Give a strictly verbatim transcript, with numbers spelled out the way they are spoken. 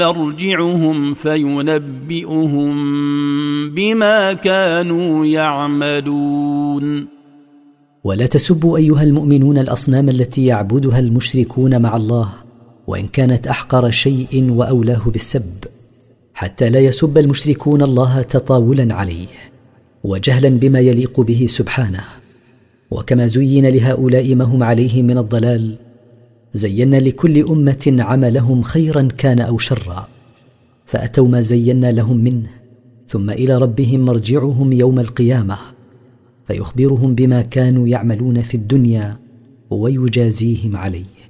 يرجعهم فينبئهم بما كانوا يعملون. ولا تسبوا أيها المؤمنون الأصنام التي يعبدها المشركون مع الله، وإن كانت أحقر شيء وأولاه بالسب، حتى لا يسب المشركون الله تطاولا عليه وجهلا بما يليق به سبحانه. وكما زين لهؤلاء ما هم عليه من الضلال، زينا لكل أمة عملهم خيرا كان أو شرا، فأتوا ما زينا لهم منه، ثم إلى ربهم مرجعهم يوم القيامة فيخبرهم بما كانوا يعملون في الدنيا ويجازيهم عليه.